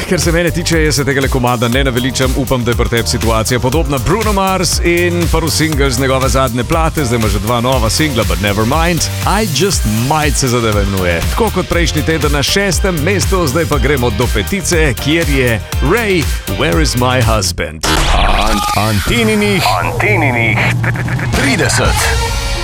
Kar se mene tiče, jaz se tega komada ne naveličam, upam, da je pri tebi situacija podobna. Bruno Mars in prvi singl z njegove zadnje plate, zdaj ima že 2 nova singla, but never mind. I Just Might se zadeva imenuje. Tako kot prejšnji teden na 6. mestu, zdaj pa gremo do petice, kjer je Ray, Where is my husband? Antininih 30.